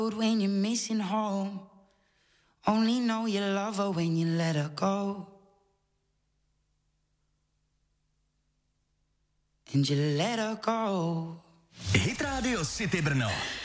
When you're missing home, only know you love her when you let her go. And you let her go. Hit Radio City Brno.